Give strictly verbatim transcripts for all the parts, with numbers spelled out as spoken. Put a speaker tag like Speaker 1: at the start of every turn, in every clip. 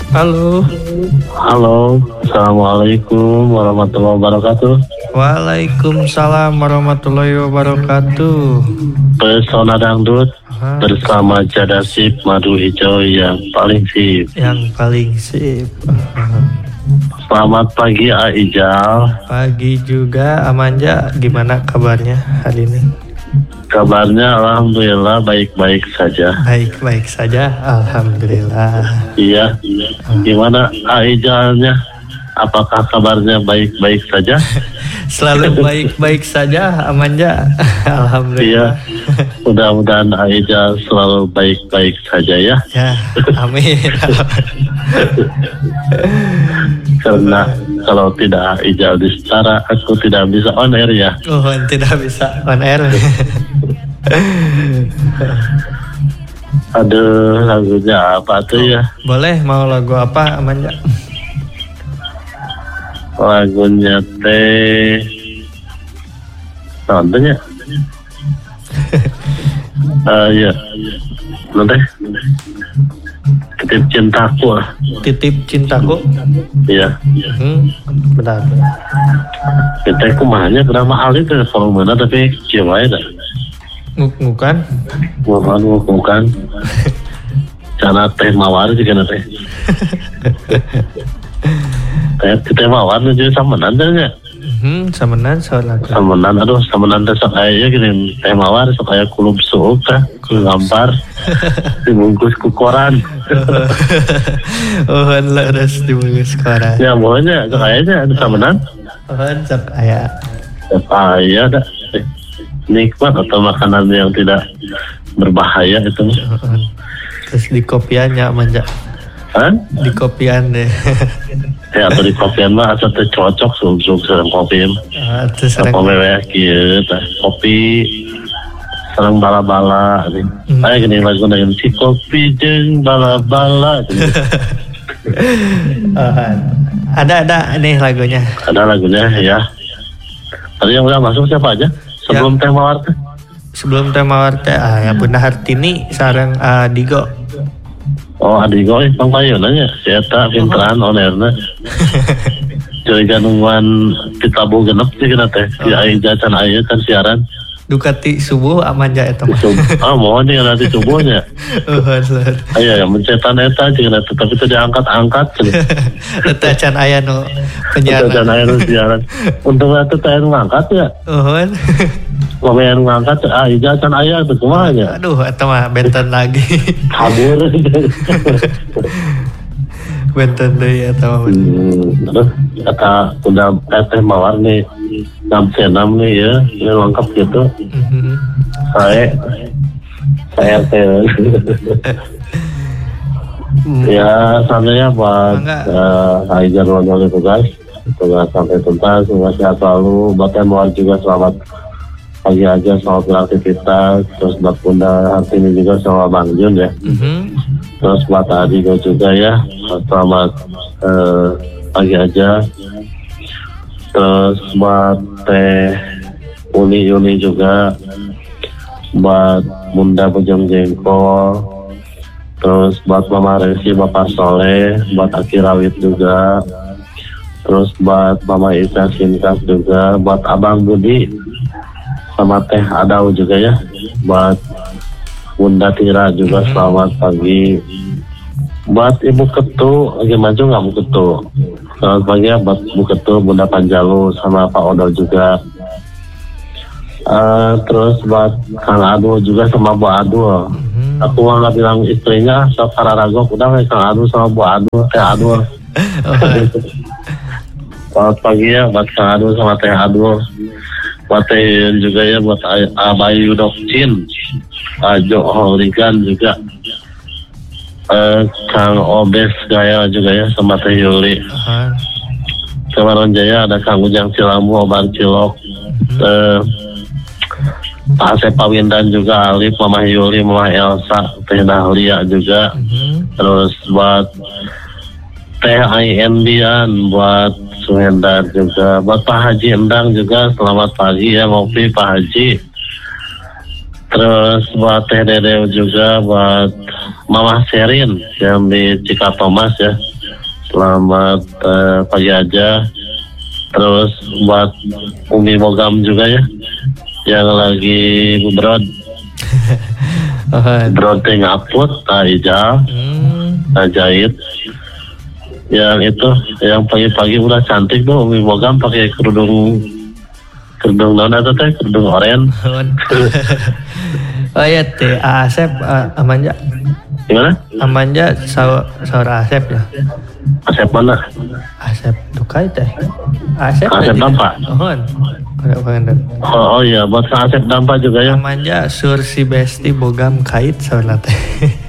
Speaker 1: Halo.
Speaker 2: Halo, assalamualaikum warahmatullahi wabarakatuh.
Speaker 1: Waalaikumsalam warahmatullahi wabarakatuh.
Speaker 2: Pesona dangdut bersama Jadasip Madu Hijau yang paling sip.
Speaker 1: Yang paling sip.
Speaker 2: Selamat pagi Aijal.
Speaker 1: Pagi juga Amanja, gimana kabarnya hari ini?
Speaker 2: Kabarnya alhamdulillah baik-baik saja.
Speaker 1: Baik-baik saja, alhamdulillah.
Speaker 2: Iya. Gimana Aijalnya? Apakah kabarnya baik-baik saja?
Speaker 1: Selalu baik-baik saja Amanja, alhamdulillah.
Speaker 2: Iya. Mudah-mudahan Aijal selalu baik-baik saja ya.
Speaker 1: Ya, amin.
Speaker 2: Karena kalau tidak Aijal di setara, aku tidak bisa on air ya.
Speaker 1: Oh, tidak bisa on air.
Speaker 2: Aduh, lagunya apa tuh ya?
Speaker 1: Boleh, mau lagu apa Amanja?
Speaker 2: Lagunya teh nontonnya uh, ya nanti Titip Cintaku.
Speaker 1: Titip Cintaku.
Speaker 2: Iya.
Speaker 1: Hmm, benar.
Speaker 2: Kita kumanya kena mahal itu kalau mana tapi jiwa ya.
Speaker 1: Bukan.
Speaker 2: Bukan bukan. Cara teh mawar juga nanti. Kayak kita mawar jadi sama nandanya.
Speaker 1: Hmm, samenan soalnya.
Speaker 2: Samenan, aduh samenan teh sok aya gini teh mawar sok aya kulub suuk teh gambar dibungkus ku koran.
Speaker 1: Oh, leres dibungkus koran.
Speaker 2: Ya pokoknya sok aya nya ada samenan.
Speaker 1: Oh, sok aya.
Speaker 2: Sok aya dah. Nikmat atau makanan yang tidak berbahaya itu.
Speaker 1: Terus di kopiannya Amanja.
Speaker 2: Hah?
Speaker 1: Di kopian deh.
Speaker 2: Ya atau di kopian mah asal teh cocok suk-suk sareng kopi.
Speaker 1: Ah, terus sareng
Speaker 2: kopi kieu teh. Kopi sareng bala-bala nih. Hmm. Aya gini lagu dengan si kopi jeung bala-bala.
Speaker 1: Oh, ada ada nih lagunya.
Speaker 2: Ada lagunya ya. Tadi yang udah masuk siapa aja? Sebelum ya. Teh Mawar teh.
Speaker 1: Sebelum Teh Mawar teh ah ya Bunda Hartini sareng uh, Digo.
Speaker 2: Oh, Adigo eh Bang Payunanya, si eta pinteran oh. Onerna. Jadi ganungan ditabuh genep sih kena teh. Si Aija can aya kan siaran.
Speaker 1: Dukati subuh Amanja eta mah.
Speaker 2: Ah, mohon nih nanti subuhnya.
Speaker 1: Oh, bener.
Speaker 2: Aya yang mencetan eta jeung eta tapi teu diangkat-angkat cenah.
Speaker 1: Eta can aya nu penyiaran.
Speaker 2: Eta can aya nu siaran. Untung eta teh anu ngangkat ya.
Speaker 1: Oh.
Speaker 2: Pemain ngangkat ah Aija can aya teh kumaha nya.
Speaker 1: Aduh, eta mah benten lagi.
Speaker 2: Kabur.
Speaker 1: Benten deui eta mah.
Speaker 2: Terus kata udah Teh Mawar nih enam senam nih ya, ini lengkap gitu. Mm-hmm. Saya, saya teh. Ya, seandainya buat Aijal Wandol itu guys, tugas sampai tuntas, semoga sehat selalu. Buat Teh Mawar juga selamat pagi aja, selamat beraktivitas. Terus buat Bunda Hartini juga sama Bang Jun ya. Mm-hmm. Terus buat Adigo juga ya, selamat eh, pagi aja. Terus buat Teh Uni-Uni juga, buat Bunda Bujang Jengkol, terus buat Mama Resi, Bapak Soleh, buat Aki Rawit juga, terus buat Mama Isa Sinkas juga, buat Abang Budi, sama Teh Adau juga ya, buat Bunda Tira juga selamat pagi. Buat Ibu Ketu, lagi maju nggak Bu Ketu? Selamat pagi ya buat Bu Ketu, Bunda Panjalu, sama Pak Odol juga. Uh, terus buat Kang Adu juga sama Bu Adul. Mm-hmm. Aku nggak bilang istrinya, so Kararagok, udah kayak Kang Adu sama Bu Adul, Teh Adul. Selamat pagi ya buat Kang Adu sama Teh Adul. Buat Teh juga ya, buat Abayu Dokcin, Ajo Holigan juga. Uh, Kang Obes Gaya juga ya sama Teh Yuli. Uh-huh. Kemarin Jaya ada Kang Ujang Cilamu, Obar Cilok, uh-huh. uh, Pak Asep Pawindan juga, Alif, Mama Yuli, Mama Elsa, Teh Dahlia juga. Uh-huh. Terus buat Teh Aindian, buat Suhendar juga, buat Pak Haji Endang juga selamat pagi ya, ngopi Pak Haji. Terus buat Teh Dede juga, buat Mama Serin yang di Cikatomas ya. selamat uh, pagi aja. Terus buat Umi Bogam juga ya, yang lagi berod. Berod ngaput, Aija, hmm. Jahit. Yang itu, yang pagi-pagi udah cantik tuh Umi Bogam pakai kerudung kerudung non atau teh kerudung oranye.
Speaker 1: Oh iya teh Asep uh, Amanja.
Speaker 2: Gimana?
Speaker 1: Amanja saudara Asep ya.
Speaker 2: Asep mana?
Speaker 1: Asep Dukai teh. Asep.
Speaker 2: Asep Dampa. Oh, oh iya, buat Asep Dampa juga ya.
Speaker 1: Amanja sur si Besti Bogam kait saudara teh.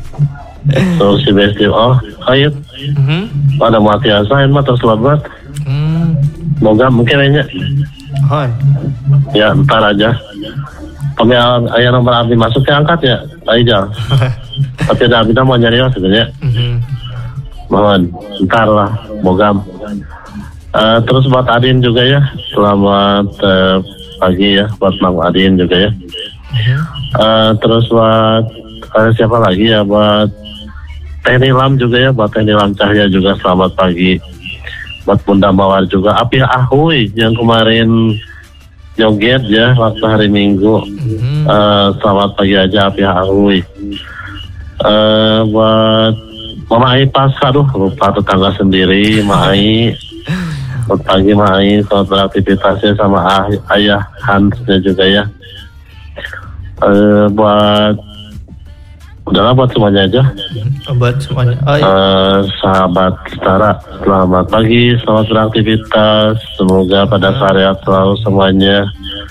Speaker 2: Sur si Besti oh kait. Mhm. Pada mati asain mah terus lebat. Hmm. Bogam mungkin aja.
Speaker 1: Oh.
Speaker 2: Ya, ntar aja. Kami ayah nomor abdi masuk ke angkat ya, aja. Tapi ada abdi mau nyari sebenarnya. Mm-hmm. Mohon, ntar lah, Bogam. Uh, terus buat Adin juga ya, selamat uh, pagi ya, buat Mang Adin juga ya. Mm-hmm. Uh, terus buat uh, siapa lagi ya, buat Teh Nilam juga ya, buat Teh Nilam Cahya juga selamat pagi. Buat Bunda Mawar juga, Api Ahuy yang kemarin joget ya waktu hari Minggu. Mm-hmm. uh, selamat pagi aja Api Ahuy. Uh, buat Mama Ai pas, aduh lupa tetangga sendiri, Ma Ai. Selamat pagi Ma Ai, selamat beraktivitasnya sama ah, ayah Hansnya juga ya. Uh, buat udahlah buat semuanya aja.
Speaker 1: Buat semuanya. Oh, iya.
Speaker 2: uh, sahabat Setara, selamat pagi, selamat beraktivitas. Semoga pada karya selalu semuanya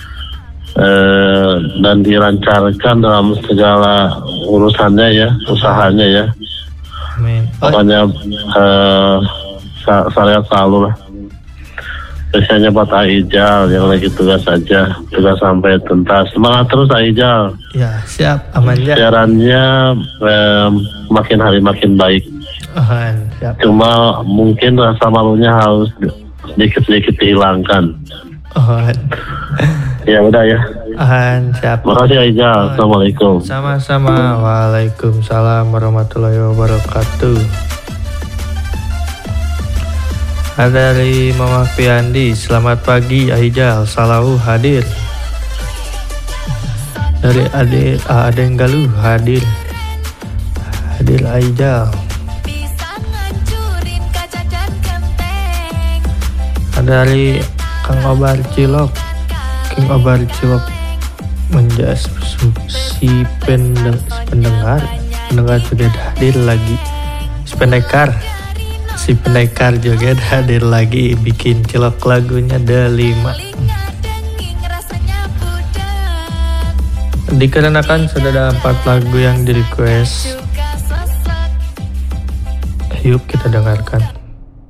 Speaker 2: uh, dan dilancarkan dalam segala urusannya ya, usahanya ya.
Speaker 1: Amin. Oh.
Speaker 2: Pokoknya uh, saya selalu lah. Biasanya buat Aijal yang lagi tugas saja, tugas sampai tuntas. Semangat terus Aijal.
Speaker 1: Ya siap, Amanja.
Speaker 2: Siarannya um, makin hari makin baik.
Speaker 1: Oh, siap.
Speaker 2: Cuma mungkin rasa malunya harus sedikit-sedikit dihilangkan.
Speaker 1: Oh.
Speaker 2: Ya udah ya.
Speaker 1: Ahan, siap.
Speaker 2: Makasih Aijal. Assalamualaikum.
Speaker 1: Sama-sama. Waalaikumsalam warahmatullahi wabarakatuh. Ada dari Mama Piandi, selamat pagi Aijal, Salahu hadir. Dari Ade Aden Galuh hadir. Hadir Aijal. Ada dari Kang Obar Cilok. Kang Obar Cilok menjas si pendeng, pendengar pendengar sudah hadir lagi. Si pendekar Si pendekar juga hadir lagi bikin cilok lagunya delima. Dikarenakan sudah ada empat lagu yang di request, yuk kita dengarkan.